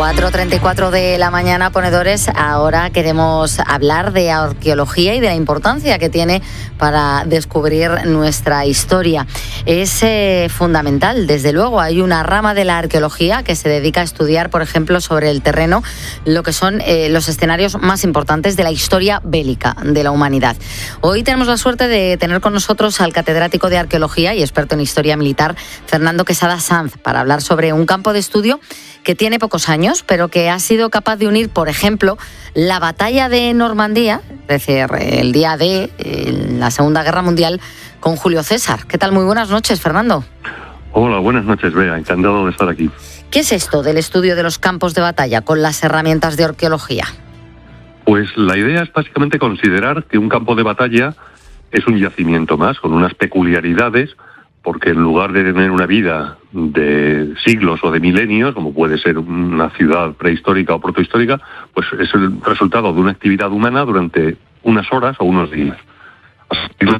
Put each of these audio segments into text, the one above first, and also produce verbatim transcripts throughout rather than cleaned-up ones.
cuatro treinta y cuatro de la mañana, ponedores. Ahora queremos hablar de arqueología y de la importancia que tiene para descubrir nuestra historia. Es eh, fundamental, desde luego. Hay una rama de la arqueología que se dedica a estudiar, por ejemplo, sobre el terreno, lo que son eh, los escenarios más importantes de la historia bélica de la humanidad. Hoy tenemos la suerte de tener con nosotros al catedrático de arqueología y experto en historia militar, Fernando Quesada Sanz, para hablar sobre un campo de estudio que tiene pocos años, pero que ha sido capaz de unir, por ejemplo, la batalla de Normandía, es decir, el día de la Segunda Guerra Mundial, con Julio César. ¿Qué tal? Muy buenas noches, Fernando. Hola, buenas noches, Bea. Encantado de estar aquí. ¿Qué es esto del estudio de los campos de batalla con las herramientas de arqueología? Pues la idea es básicamente considerar que un campo de batalla es un yacimiento más, con unas peculiaridades, porque en lugar de tener una vida de siglos o de milenios, como puede ser una ciudad prehistórica o protohistórica, pues es el resultado de una actividad humana durante unas horas o unos días. Hasta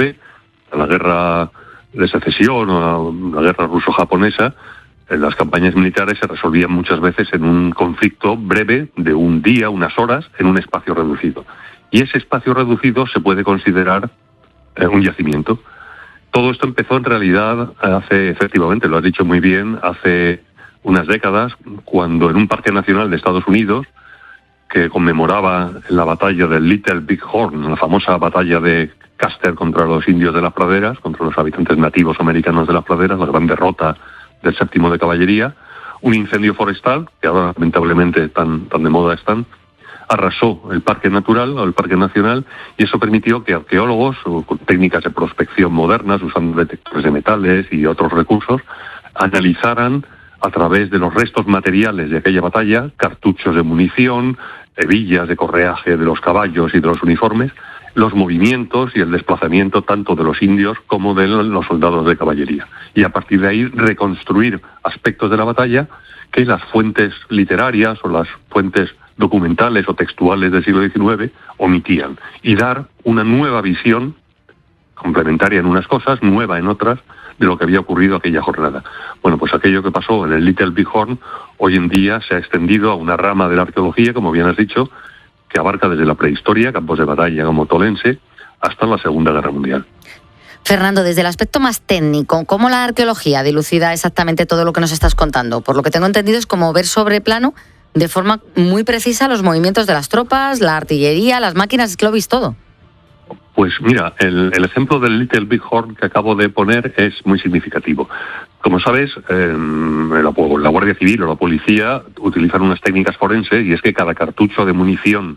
la guerra de secesión o la guerra ruso-japonesa, las campañas militares se resolvían muchas veces en un conflicto breve de un día, unas horas, en un espacio reducido. Y ese espacio reducido se puede considerar eh, un yacimiento. Todo esto empezó en realidad hace, efectivamente, lo has dicho muy bien, hace unas décadas, cuando en un parque nacional de Estados Unidos, que conmemoraba la batalla del Little Big Horn, la famosa batalla de Custer contra los indios de las praderas, contra los habitantes nativos americanos de las praderas, la gran derrota del séptimo de caballería, un incendio forestal, que ahora lamentablemente tan, tan de moda están, arrasó el parque natural o el parque nacional, y eso permitió que arqueólogos o con técnicas de prospección modernas, usando detectores de metales y otros recursos, analizaran a través de los restos materiales de aquella batalla, cartuchos de munición, hebillas de correaje de los caballos y de los uniformes, los movimientos y el desplazamiento tanto de los indios como de los soldados de caballería. Y a partir de ahí reconstruir aspectos de la batalla que las fuentes literarias o las fuentes documentales o textuales del siglo diecinueve omitían, y dar una nueva visión, complementaria en unas cosas, nueva en otras, de lo que había ocurrido aquella jornada. Bueno, pues aquello que pasó en el Little Big Horn, hoy en día se ha extendido a una rama de la arqueología, como bien has dicho, que abarca desde la prehistoria, campos de batalla como Tolense, hasta la Segunda Guerra Mundial. Fernando, desde el aspecto más técnico, ¿cómo la arqueología dilucida exactamente todo lo que nos estás contando? Por lo que tengo entendido es como ver sobre plano de forma muy precisa los movimientos de las tropas, la artillería, las máquinas, es que lo veis todo. Pues mira, el, el ejemplo del Little Big Horn que acabo de poner es muy significativo. Como sabes, eh, la, la Guardia Civil o la policía utilizan unas técnicas forenses, y es que cada cartucho de munición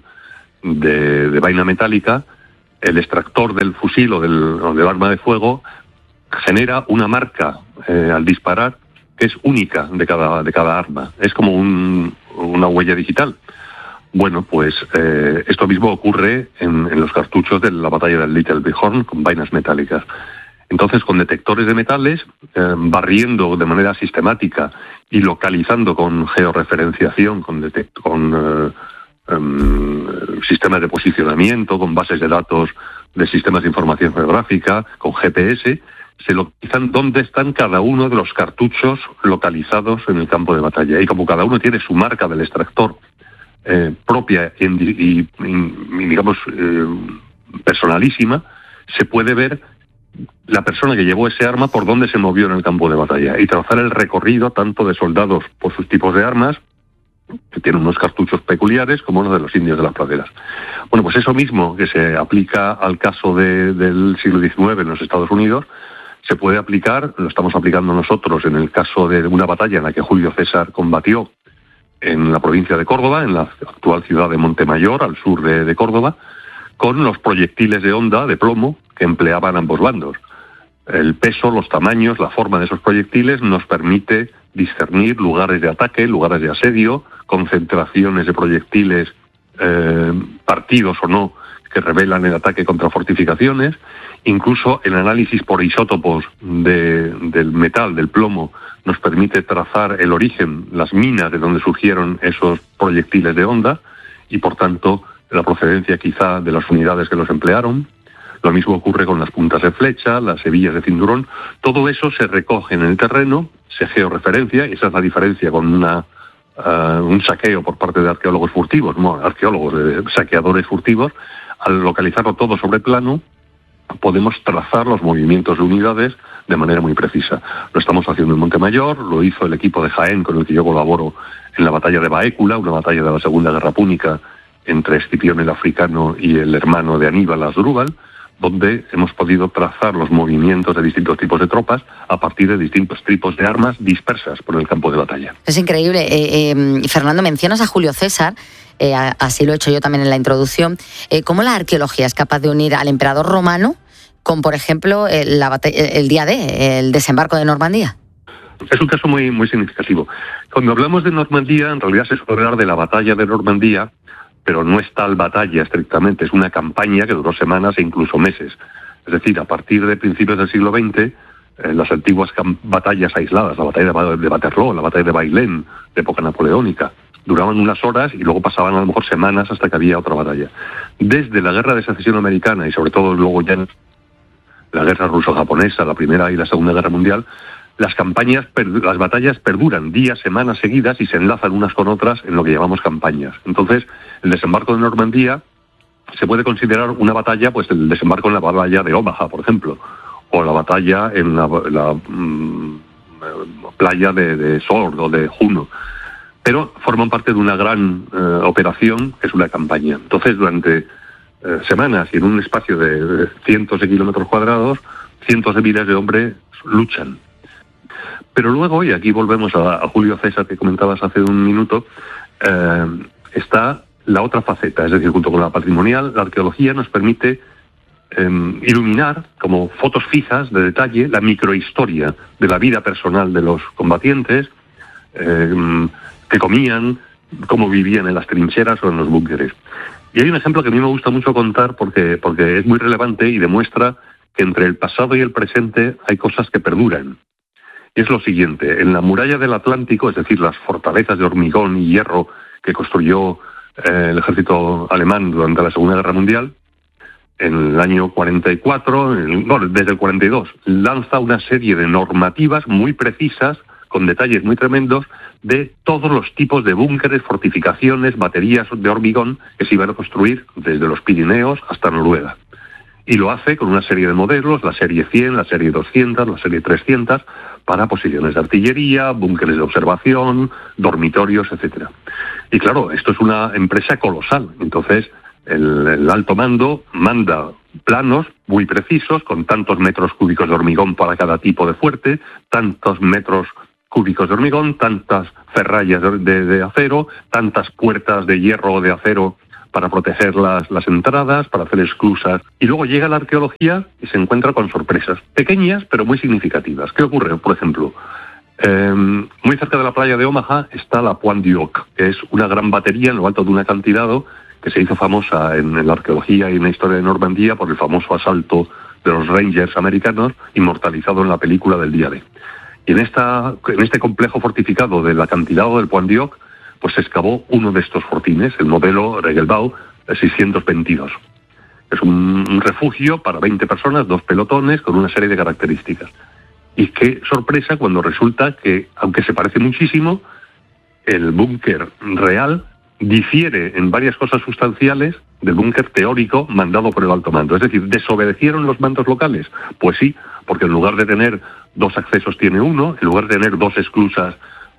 de, de vaina metálica, el extractor del fusil o del, o del arma de fuego genera una marca eh, al disparar que es única de cada, de cada arma. Es como un, una huella digital. Bueno, pues eh, esto mismo ocurre en, en los cartuchos de la batalla del Little Big Horn con vainas metálicas. Entonces, con detectores de metales, eh, barriendo de manera sistemática y localizando con georreferenciación, con, detect- con eh, um, sistemas de posicionamiento, con bases de datos de sistemas de información geográfica, con G P S, se localizan dónde están cada uno de los cartuchos localizados en el campo de batalla. Y como cada uno tiene su marca del extractor eh, propia y, y, y digamos, eh, personalísima, se puede ver la persona que llevó ese arma por dónde se movió en el campo de batalla y trazar el recorrido tanto de soldados por sus tipos de armas, que tienen unos cartuchos peculiares, como los de los indios de las praderas. Bueno, pues eso mismo que se aplica al caso de, del siglo diecinueve en los Estados Unidos, se puede aplicar, lo estamos aplicando nosotros en el caso de una batalla en la que Julio César combatió en la provincia de Córdoba, en la actual ciudad de Montemayor, al sur de, de Córdoba, con los proyectiles de honda, de plomo, que empleaban ambos bandos. El peso, los tamaños, la forma de esos proyectiles nos permite discernir lugares de ataque, lugares de asedio, concentraciones de proyectiles eh, partidos o no, que revelan el ataque contra fortificaciones. Incluso el análisis por isótopos de, del metal, del plomo, nos permite trazar el origen, las minas de donde surgieron esos proyectiles de honda y, por tanto, la procedencia quizá de las unidades que los emplearon. Lo mismo ocurre con las puntas de flecha, las hebillas de cinturón. Todo eso se recoge en el terreno, se georreferencia, y esa es la diferencia con una uh, un saqueo por parte de arqueólogos furtivos, no, arqueólogos, eh, saqueadores furtivos, al localizarlo todo sobre plano, podemos trazar los movimientos de unidades de manera muy precisa. Lo estamos haciendo en Montemayor, lo hizo el equipo de Jaén con el que yo colaboro en la batalla de Baécula, una batalla de la Segunda Guerra Púnica entre Escipión el Africano y el hermano de Aníbal, Asdrúbal, donde hemos podido trazar los movimientos de distintos tipos de tropas a partir de distintos tipos de armas dispersas por el campo de batalla. Es increíble. Eh, eh, Fernando, mencionas a Julio César, eh, así lo he hecho yo también en la introducción. Eh, ¿Cómo la arqueología es capaz de unir al emperador romano con, por ejemplo, el, la batalla, el día D, el desembarco de Normandía? Es un caso muy, muy significativo. Cuando hablamos de Normandía, en realidad se suele hablar de la batalla de Normandía, pero no es tal batalla estrictamente, es una campaña que duró semanas e incluso meses. Es decir, a partir de principios del siglo veinte, eh, las antiguas batallas aisladas, la batalla de Waterloo, la batalla de Bailén, de época napoleónica, duraban unas horas y luego pasaban a lo mejor semanas hasta que había otra batalla. Desde la Guerra de Secesión Americana y sobre todo luego ya en la Guerra Ruso-Japonesa, la Primera y la Segunda Guerra Mundial, las campañas, las batallas perduran días, semanas seguidas y se enlazan unas con otras en lo que llamamos campañas. Entonces, el desembarco de Normandía se puede considerar una batalla, pues el desembarco en la batalla de Omaha, por ejemplo, o la batalla en la, la mmm, playa de, de Sword o de Juno. Pero forman parte de una gran eh, operación que es una campaña. Entonces, durante eh, semanas y en un espacio de, de cientos de kilómetros cuadrados, cientos de miles de hombres luchan. Pero luego, y aquí volvemos a, a Julio César que comentabas hace un minuto, eh, está la otra faceta, es decir, junto con la patrimonial, la arqueología nos permite eh, iluminar como fotos fijas de detalle la microhistoria de la vida personal de los combatientes, eh, qué comían, cómo vivían en las trincheras o en los búnkeres. Y hay un ejemplo que a mí me gusta mucho contar porque, porque es muy relevante y demuestra que entre el pasado y el presente hay cosas que perduran. Y es lo siguiente, en la muralla del Atlántico, es decir, las fortalezas de hormigón y hierro que construyó eh, el ejército alemán durante la Segunda Guerra Mundial, en el año cuarenta y cuatro, en, no, desde el cuarenta y dos, lanza una serie de normativas muy precisas, con detalles muy tremendos, de todos los tipos de búnkeres, fortificaciones, baterías de hormigón que se iban a construir desde los Pirineos hasta Noruega. Y lo hace con una serie de modelos, la serie cien, la serie doscientos, la serie trescientos, para posiciones de artillería, búnkeres de observación, dormitorios, etcétera. Y claro, esto es una empresa colosal. Entonces, el, el alto mando manda planos muy precisos, con tantos metros cúbicos de hormigón para cada tipo de fuerte, tantos metros cúbicos de hormigón, tantas ferrallas de, de, de acero, tantas puertas de hierro o de acero para proteger las, las entradas, para hacer esclusas. Y luego llega la arqueología y se encuentra con sorpresas, pequeñas pero muy significativas. ¿Qué ocurre? Por ejemplo, eh, muy cerca de la playa de Omaha está la Pointe du Hoc, que es una gran batería en lo alto de un acantilado que se hizo famosa en, en la arqueología y en la historia de Normandía por el famoso asalto de los Rangers americanos, inmortalizado en la película del día D. Y en, esta, en este complejo fortificado del acantilado del Pointe du Hoc, pues se excavó uno de estos fortines, el modelo Regelbau seiscientos veintidós. Es un, un refugio para veinte personas, dos pelotones, con una serie de características. Y qué sorpresa cuando resulta que, aunque se parece muchísimo, el búnker real difiere en varias cosas sustanciales del búnker teórico mandado por el alto mando. Es decir, ¿desobedecieron los mandos locales? Pues sí, porque en lugar de tener dos accesos tiene uno, en lugar de tener dos esclusas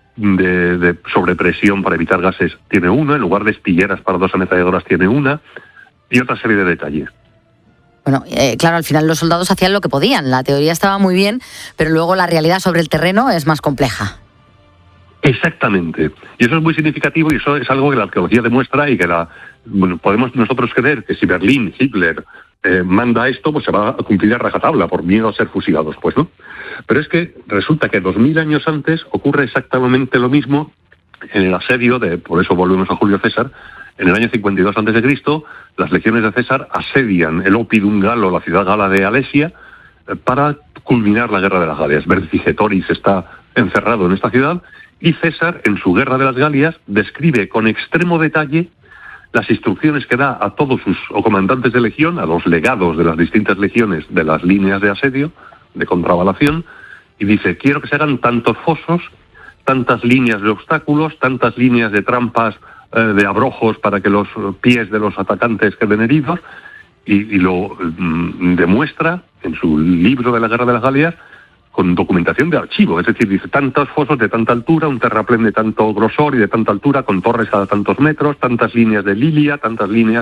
De, de sobrepresión para evitar gases tiene uno, en lugar de espilleras para dos ametralladoras tiene una, y otra serie de detalles. Bueno, eh, claro, al final los soldados hacían lo que podían, la teoría estaba muy bien, pero luego la realidad sobre el terreno es más compleja. Exactamente, y eso es muy significativo y eso es algo que la arqueología demuestra y que la bueno, podemos nosotros creer que si Berlín, Hitler, eh, manda esto, pues se va a cumplir a rajatabla por miedo a ser fusilados, pues no. Pero es que resulta que dos mil años antes ocurre exactamente lo mismo en el asedio de, por eso volvemos a Julio César, en el año cincuenta y dos antes de Cristo, las legiones de César asedian el Opidum Galo, la ciudad gala de Alesia, para culminar la guerra de las Galias. Vercingetoris está encerrado en esta ciudad y César, en su guerra de las Galias, describe con extremo detalle las instrucciones que da a todos sus o comandantes de legión, a los legados de las distintas legiones de las líneas de asedio, de contravalación, y dice, quiero que se hagan tantos fosos, tantas líneas de obstáculos, tantas líneas de trampas, eh, de abrojos para que los pies de los atacantes queden heridos, y, y lo mm, demuestra en su libro de la Guerra de las Galias con documentación de archivo, es decir, dice tantos fosos de tanta altura, un terraplén de tanto grosor y de tanta altura, con torres cada tantos metros, tantas líneas de lilia, tantas líneas,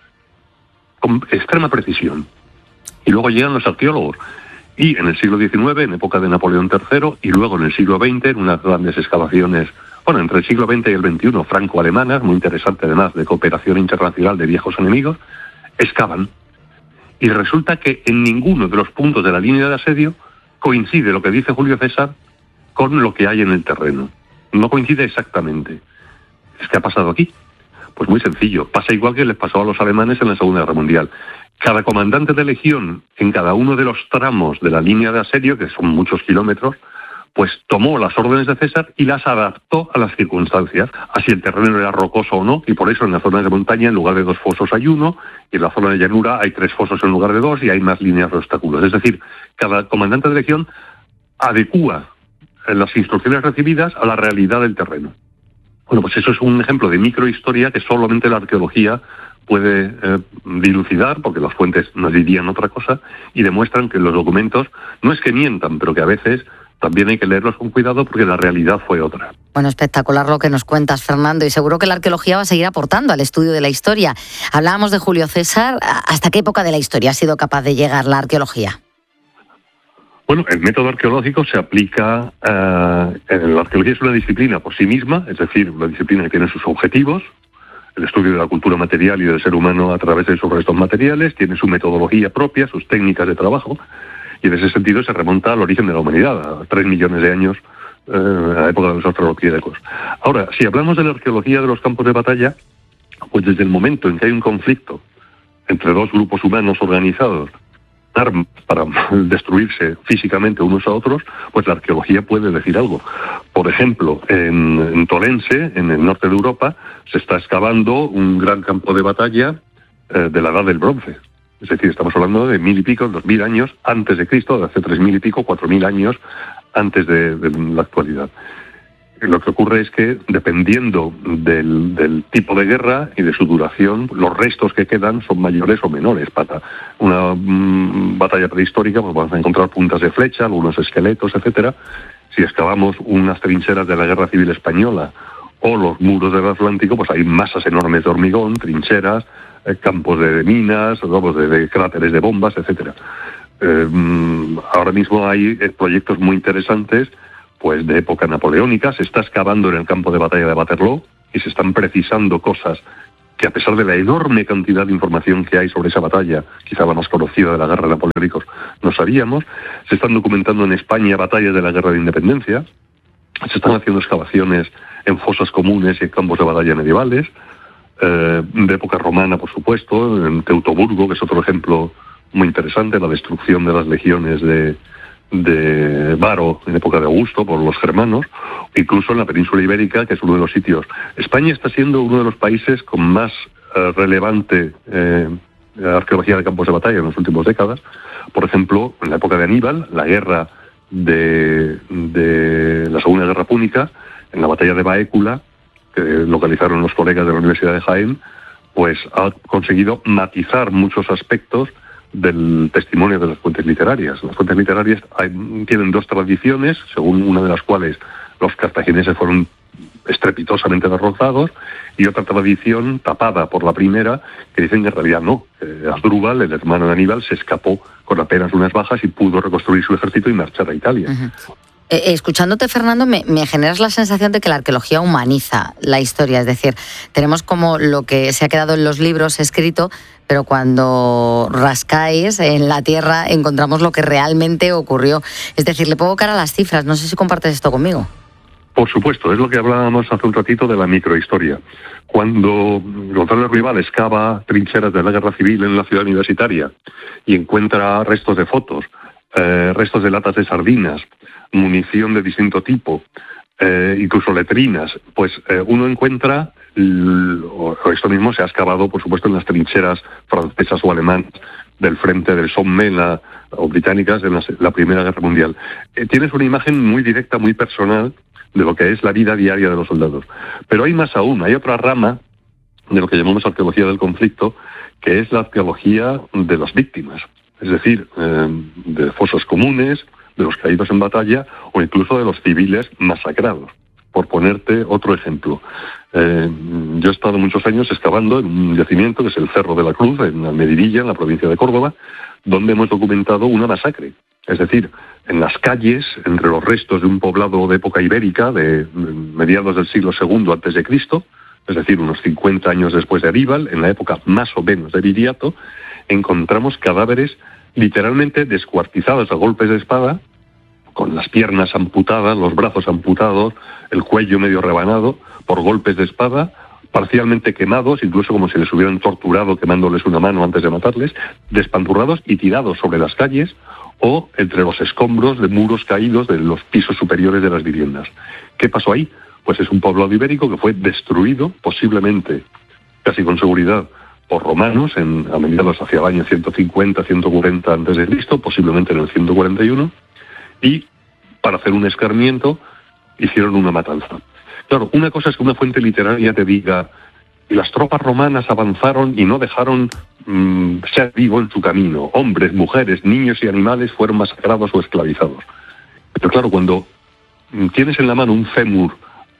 con extrema precisión. Y luego llegan los arqueólogos, y en el siglo diecinueve, en época de Napoleón tercero, y luego en el siglo veinte, en unas grandes excavaciones, bueno, entre el siglo veinte y el veintiuno, franco-alemanas, muy interesante además, de cooperación internacional de viejos enemigos, excavan. Y resulta que en ninguno de los puntos de la línea de asedio coincide lo que dice Julio César con lo que hay en el terreno. No coincide exactamente. ¿Qué ha pasado aquí? Pues muy sencillo. Pasa igual que les pasó a los alemanes en la Segunda Guerra Mundial. Cada comandante de legión, en cada uno de los tramos de la línea de asedio, que son muchos kilómetros, pues tomó las órdenes de César y las adaptó a las circunstancias, así el terreno era rocoso o no, y por eso en las zonas de montaña en lugar de dos fosos hay uno, y en la zona de llanura hay tres fosos en lugar de dos, y hay más líneas de obstáculos. Es decir, cada comandante de legión adecúa las instrucciones recibidas a la realidad del terreno. Bueno, pues eso es un ejemplo de microhistoria que solamente la arqueología puede eh, dilucidar, porque las fuentes nos dirían otra cosa, y demuestran que los documentos no es que mientan, pero que a veces también hay que leerlos con cuidado porque la realidad fue otra. Bueno, espectacular lo que nos cuentas, Fernando, y seguro que la arqueología va a seguir aportando al estudio de la historia. Hablábamos de Julio César. ¿Hasta qué época de la historia ha sido capaz de llegar la arqueología? Bueno, el método arqueológico se aplica... Uh, la arqueología es una disciplina por sí misma, es decir, una disciplina que tiene sus objetivos, el estudio de la cultura material y del ser humano a través de sus restos materiales, tiene su metodología propia, sus técnicas de trabajo, y en ese sentido se remonta al origen de la humanidad, a tres millones de años, eh, a la época de los australopithecus. Ahora, si hablamos de la arqueología de los campos de batalla, pues desde el momento en que hay un conflicto entre dos grupos humanos organizados, armas para destruirse físicamente unos a otros, pues la arqueología puede decir algo. Por ejemplo, en, en Tolense, en el norte de Europa, se está excavando un gran campo de batalla eh, de la Edad del Bronce. Es decir, estamos hablando de mil y pico, dos mil años antes de Cristo, de hace tres mil y pico, cuatro mil años antes de, de la actualidad. Lo que ocurre es que, dependiendo del, del tipo de guerra y de su duración, los restos que quedan son mayores o menores. Para una mmm, batalla prehistórica, pues vamos a encontrar puntas de flecha, algunos esqueletos, etcétera. Si excavamos unas trincheras de la Guerra Civil Española o los muros del Atlántico, pues hay masas enormes de hormigón, trincheras, eh, campos de minas, vamos, de, de cráteres de bombas, etcétera. Eh, ahora mismo hay eh, proyectos muy interesantes, pues de época napoleónica. Se está excavando en el campo de batalla de Waterloo y se están precisando cosas que, a pesar de la enorme cantidad de información que hay sobre esa batalla, quizá la más conocida de la guerra de Napoleónicos, no sabíamos. Se están documentando en España batallas de la guerra de independencia. Se están haciendo excavaciones en fosas comunes y en campos de batalla medievales, eh, de época romana, por supuesto, en Teutoburgo, que es otro ejemplo muy interesante, la destrucción de las legiones de de Varo en época de Augusto por los germanos, incluso en la península ibérica, que es uno de los sitios. España está siendo uno de los países con más eh, relevante eh, arqueología de campos de batalla en las últimas décadas. Por ejemplo, en la época de Aníbal, la guerra de, de la Segunda Guerra Púnica, en la batalla de Baécula, que localizaron los colegas de la Universidad de Jaén, pues ha conseguido matizar muchos aspectos del testimonio de las fuentes literarias. Las fuentes literarias hay, tienen dos tradiciones, según una de las cuales los cartagineses fueron estrepitosamente derrotados, y otra tradición tapada por la primera, que dicen que en realidad no. Eh, Asdrúbal, el hermano de Aníbal, se escapó con apenas unas bajas y pudo reconstruir su ejército y marchar a Italia. Uh-huh. Eh, escuchándote, Fernando, me, me generas la sensación de que la arqueología humaniza la historia. Es decir, tenemos como lo que se ha quedado en los libros escrito, pero cuando rascáis en la tierra encontramos lo que realmente ocurrió. Es decir, le pongo cara a las cifras. No sé si compartes esto conmigo. Por supuesto, es lo que hablábamos hace un ratito de la microhistoria. Cuando Gonzalo Rival excava trincheras de la Guerra Civil en la ciudad universitaria y encuentra restos de fotos, eh, restos de latas de sardinas, munición de distinto tipo, eh, incluso letrinas, pues eh, uno encuentra, o esto mismo se ha excavado, por supuesto, en las trincheras francesas o alemanas del frente del Somme la, o británicas en la, la Primera Guerra Mundial. Eh, tienes una imagen muy directa, muy personal de lo que es la vida diaria de los soldados. Pero hay más aún, hay otra rama de lo que llamamos arqueología del conflicto, que es la arqueología de las víctimas, es decir, eh, de fosas comunes, de los caídos en batalla o incluso de los civiles masacrados. Por ponerte otro ejemplo, eh, yo he estado muchos años excavando en un yacimiento que es el Cerro de la Cruz, en Almedivilla, en la provincia de Córdoba, donde hemos documentado una masacre. Es decir, en las calles, entre los restos de un poblado de época ibérica, de mediados del siglo segundo antes de Cristo, es decir, unos cincuenta años después de Aníbal, en la época más o menos de Viriato, encontramos cadáveres literalmente descuartizados a golpes de espada, con las piernas amputadas, los brazos amputados, el cuello medio rebanado, por golpes de espada, parcialmente quemados, incluso como si les hubieran torturado quemándoles una mano antes de matarles, despanturrados y tirados sobre las calles o entre los escombros de muros caídos de los pisos superiores de las viviendas. ¿Qué pasó ahí? Pues es un poblado ibérico que fue destruido, posiblemente, casi con seguridad, por romanos en, a mediados hacia el año ciento cincuenta, ciento cuarenta antes de Cristo, posiblemente en el ciento cuarenta y uno, y para hacer un escarmiento hicieron una matanza. Claro, una cosa es que una fuente literaria te diga y las tropas romanas avanzaron y no dejaron mmm, ser vivo en su camino. Hombres, mujeres, niños y animales fueron masacrados o esclavizados. Pero claro, cuando tienes en la mano un fémur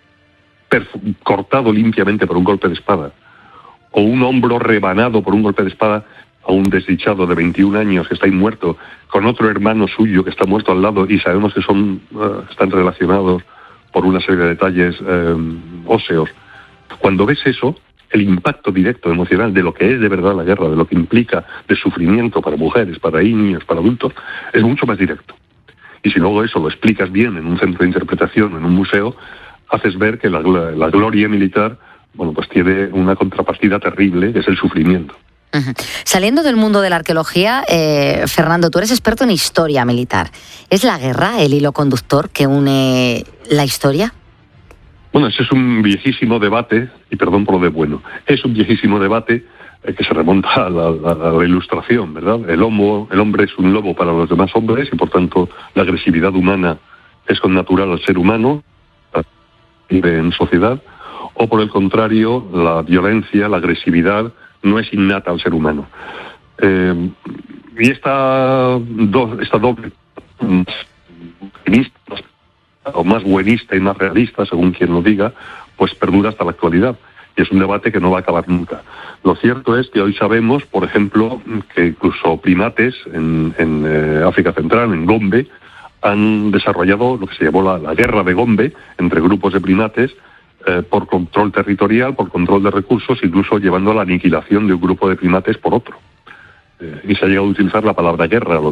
cortado limpiamente por un golpe de espada, o un hombro rebanado por un golpe de espada a un desdichado de veintiún años que está ahí muerto, con otro hermano suyo que está muerto al lado y sabemos que son uh, están relacionados por una serie de detalles eh, óseos. Cuando ves eso, el impacto directo emocional de lo que es de verdad la guerra, de lo que implica de sufrimiento para mujeres, para niños, para adultos, es mucho más directo. Y si luego eso lo explicas bien en un centro de interpretación, en un museo, haces ver que la, la, la gloria militar, bueno, pues tiene una contrapartida terrible, que es el sufrimiento. Uh-huh. Saliendo del mundo de la arqueología, eh, Fernando, tú eres experto en historia militar. ¿Es la guerra el hilo conductor que une la historia? Bueno, ese es un viejísimo debate, y perdón por lo de bueno, es un viejísimo debate eh, que se remonta a la, a la ilustración, ¿verdad? El homo, el hombre es un lobo para los demás hombres y por tanto la agresividad humana es connatural al ser humano, vive en sociedad, o por el contrario, la violencia, la agresividad no es innata al ser humano. Eh, y esta, do, esta doble o más buenista y más realista, según quien lo diga, pues perdura hasta la actualidad. Y es un debate que no va a acabar nunca. Lo cierto es que hoy sabemos, por ejemplo, que incluso primates en, en eh, África Central, en Gombe, han desarrollado lo que se llamó la, la guerra de Gombe entre grupos de primates eh, por control territorial, por control de recursos, incluso llevando a la aniquilación de un grupo de primates por otro. Eh, y se ha llegado a utilizar la palabra guerra,